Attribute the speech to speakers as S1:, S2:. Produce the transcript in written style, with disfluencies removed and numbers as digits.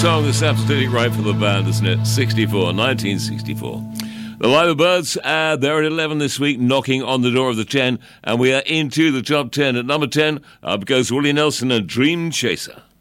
S1: song that's absolutely right for the band, isn't it? 1964. The Lima Birds, they're at 11 this week, knocking on the door of the 10, and we are into the top 10. At number 10, up goes Willie Nelson and Dream Chaser.